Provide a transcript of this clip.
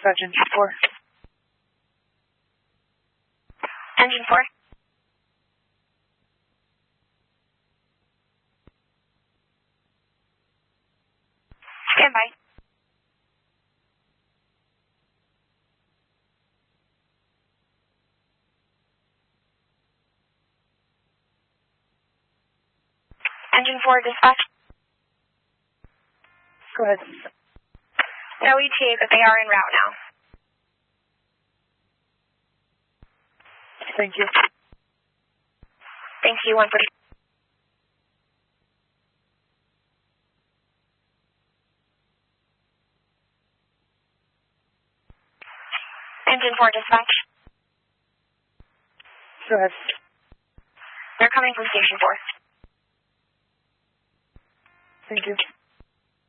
Dispatch Engine 4. Engine 4. Stand by. Engine 4, dispatch. Go ahead. No ETA, but they are en route now. Thank you. Thank you, 140. Engine 4, dispatch. Go ahead. They're coming from Station 4. Thank you.